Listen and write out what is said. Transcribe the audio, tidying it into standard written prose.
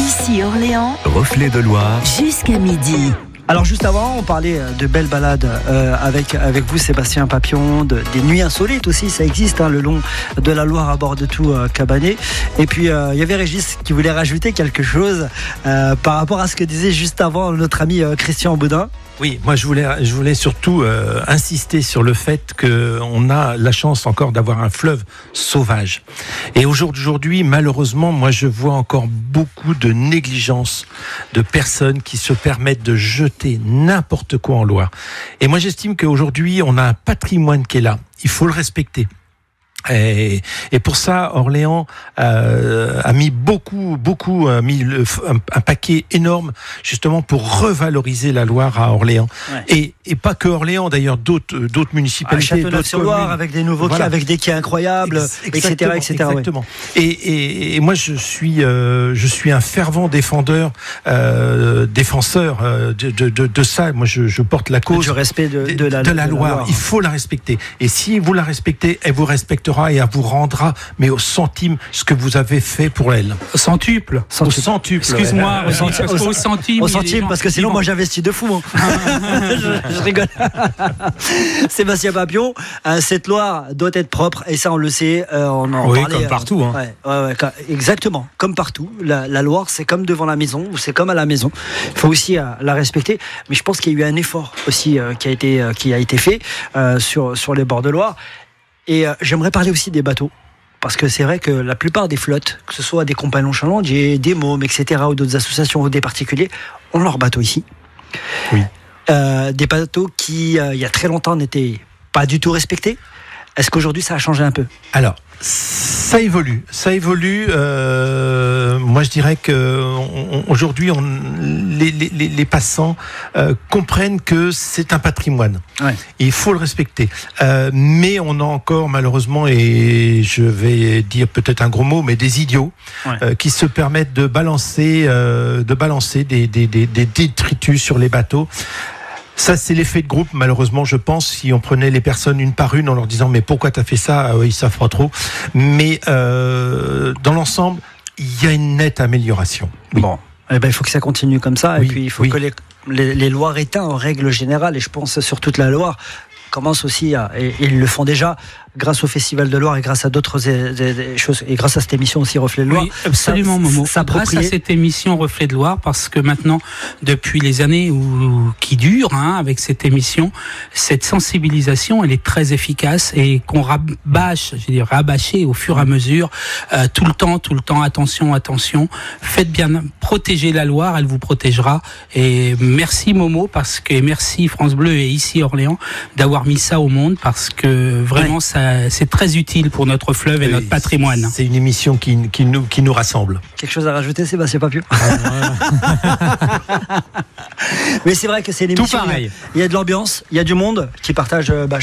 Ici Orléans, Reflet de Loire. Jusqu'à midi. Alors juste avant, on parlait de belles balades avec vous, Sébastien Papillon, des nuits insolites aussi, ça existe le long de la Loire à bord de tout Cabanet. Et puis il y avait Régis qui voulait rajouter quelque chose par rapport à ce que disait juste avant notre ami Christian Boudin. Oui, moi je voulais surtout insister sur le fait qu'on a la chance encore d'avoir un fleuve sauvage. Et aujourd'hui, malheureusement, moi je vois encore beaucoup de négligence de personnes qui se permettent de jeter n'importe quoi en Loire. Et moi j'estime qu'aujourd'hui, on a un patrimoine qui est là. Il faut le respecter. Et pour ça, Orléans a mis un paquet énorme justement pour revaloriser la Loire à Orléans. Ouais. Et pas que Orléans, d'ailleurs, d'autres municipalités, Châteauneuf-sur-Loire avec des nouveaux quais, avec des quais incroyables, etc. Exactement. Ouais. Et moi, je suis un fervent défenseur de ça. Moi, je porte la cause du respect de la Loire. Il faut la respecter. Et si vous la respectez, elle vous respectera et elle vous rendra, mais au centime, ce que vous avez fait pour elle. Au centuple. Excuse-moi, au centime. Au centime, parce que sinon, moi, j'investis de fou. Je rigole. Sébastien Papillon, cette Loire doit être propre, et ça, on le sait. On en parlait, comme partout. Ouais, exactement, comme partout. La Loire, c'est comme devant la maison, ou c'est comme à la maison. Il faut aussi la respecter. Mais je pense qu'il y a eu un effort aussi qui a été fait sur les bords de Loire. Et j'aimerais parler aussi des bateaux, parce que c'est vrai que la plupart des flottes, que ce soit des compagnons chalandiers, des mômes, etc., ou d'autres associations ou des particuliers, ont leur bateau ici. Oui. Des bateaux qui, il y a très longtemps, n'étaient pas du tout respectés. Est-ce qu'aujourd'hui, ça a changé un peu ? Alors, ça évolue. Moi, je dirais que aujourd'hui, les passants comprennent que c'est un patrimoine. Ouais. Il faut le respecter. Mais on a encore, malheureusement, et je vais dire peut-être un gros mot, mais des idiots qui se permettent de balancer des détritus sur les bateaux. Ça, c'est l'effet de groupe, malheureusement, je pense, si on prenait les personnes une par une en leur disant « mais pourquoi t'as fait ça ?» Ils savent pas trop. Mais dans l'ensemble, il y a une nette amélioration. Oui. Bon, il faut que ça continue comme ça. Oui. Et puis, il faut que les Loiretains, en règle générale, et je pense sur toute la Loire, commencent aussi et ils le font déjà, grâce au Festival de Loire et grâce à d'autres choses, et grâce à cette émission aussi Reflet de Loire. Oui, absolument, Momo. Grâce à cette émission Reflet de Loire, parce que maintenant, depuis les années qui durent, avec cette émission, cette sensibilisation, elle est très efficace et qu'on rabâcher au fur et à mesure, tout le temps, attention, faites bien, protégez la Loire, elle vous protégera. Et merci Momo, merci France Bleu et ici Orléans d'avoir mis ça au monde, parce que vraiment c'est très utile pour notre fleuve et notre patrimoine. C'est une émission qui nous rassemble. Quelque chose à rajouter, Sébastien Papillon? Mais c'est vrai que c'est une émission. Tout pareil. Il y a de l'ambiance, il y a du monde qui partage